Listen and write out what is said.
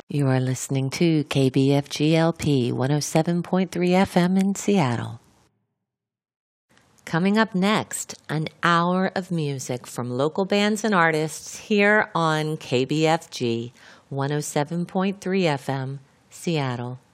You are listening to KBFGLP 107.3 FM in Seattle. Coming up next, an hour of music from local bands and artists here on KBFG 107.3 FM, Seattle.